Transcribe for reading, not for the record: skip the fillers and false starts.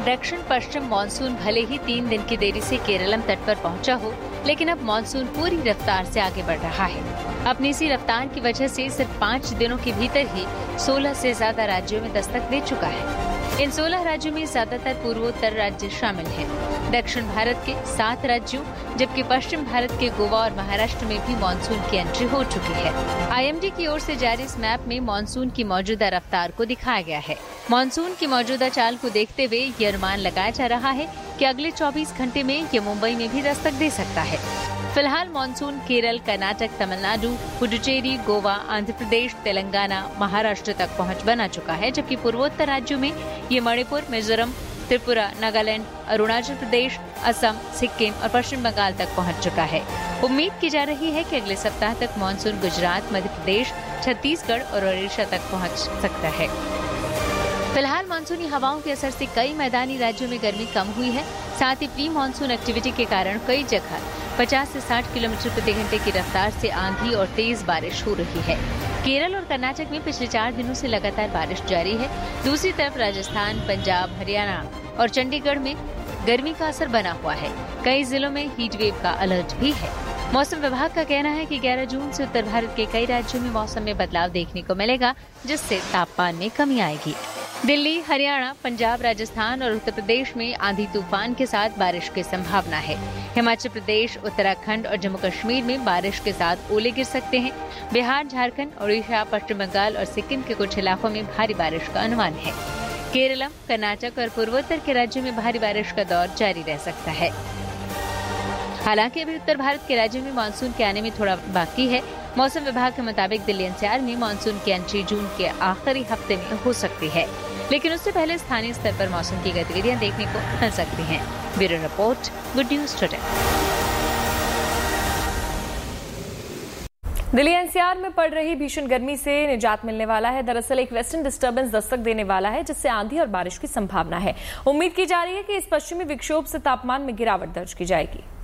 दक्षिण पश्चिम मानसून भले ही 3 दिन की देरी से केरलम तट पर पहुंचा हो, लेकिन अब मानसून पूरी रफ्तार से आगे बढ़ रहा है। अपनी इसी रफ्तार की वजह से सिर्फ 5 दिनों के भीतर ही 16 से ज्यादा राज्यों में दस्तक दे चुका है। इन 16 राज्यों में ज्यादातर पूर्वोत्तर राज्य शामिल हैं। दक्षिण भारत के 7 राज्यों जबकि पश्चिम भारत के गोवा और महाराष्ट्र में भी मानसून की एंट्री हो चुकी है। आईएमडी की ओर से जारी इस मैप में मानसून की मौजूदा रफ्तार को दिखाया गया है। मानसून की मौजूदा चाल को देखते हुए ये अनुमान लगाया जा रहा है कि अगले 24 घंटे में ये मुंबई में भी दस्तक दे सकता है। फिलहाल मानसून केरल, कर्नाटक, तमिलनाडु, पुडुचेरी, गोवा, आंध्र प्रदेश, तेलंगाना, महाराष्ट्र तक पहुंच बना चुका है, जबकि पूर्वोत्तर राज्यों में ये मणिपुर, मिजोरम, त्रिपुरा, नागालैंड, अरुणाचल प्रदेश, असम, सिक्किम और पश्चिम बंगाल तक पहुंच चुका है। उम्मीद की जा रही है कि अगले सप्ताह तक मानसून गुजरात, मध्य प्रदेश, छत्तीसगढ़ और ओडिशा तक पहुंच सकता है। फिलहाल मानसूनी हवाओं के असर से कई मैदानी राज्यों में गर्मी कम हुई है। साथ ही प्री मानसून एक्टिविटी के कारण कई जगह 50 से 60 किलोमीटर प्रति घंटे की रफ्तार से आंधी और तेज बारिश हो रही है। केरल और कर्नाटक में पिछले 4 दिनों से लगातार बारिश जारी है। दूसरी तरफ राजस्थान, पंजाब, हरियाणा और चंडीगढ़ में गर्मी का असर बना हुआ है। कई जिलों में हीट वेव का अलर्ट भी है। मौसम विभाग का कहना है कि 11 जून से उत्तर भारत के कई राज्यों में मौसम में बदलाव देखने को मिलेगा, जिससे तापमान में कमी आएगी। दिल्ली, हरियाणा, पंजाब, राजस्थान और उत्तर प्रदेश में आंधी तूफान के साथ बारिश की संभावना है। हिमाचल प्रदेश, उत्तराखंड और जम्मू कश्मीर में बारिश के साथ ओले गिर सकते हैं। बिहार, झारखंड, ओडिशा, पश्चिम बंगाल और सिक्किम के कुछ इलाकों में भारी बारिश का अनुमान है। केरलम, कर्नाटक और पूर्वोत्तर के राज्यों में भारी बारिश का दौर जारी रह सकता है। हालांकि अभी उत्तर भारत के राज्यों में मानसून के आने में थोड़ा बाकी है। मौसम विभाग के मुताबिक दिल्ली एनसीआर में मानसून की एंट्री जून के आखिरी हफ्ते में हो सकती है, लेकिन उससे पहले स्थानीय स्तर पर मौसम की गतिविधियां देखने को मिल सकती हैं। Bureau report, good news today. Delhi NCR में पड़ रही भीषण गर्मी से निजात मिलने वाला है। दरअसल एक वेस्टर्न डिस्टर्बेंस दस्तक देने वाला है, जिससे आंधी और बारिश की संभावना है। उम्मीद की जा रही है कि इस पश्चिमी विक्षोभ से तापमान में गिरावट दर्ज की जाएगी।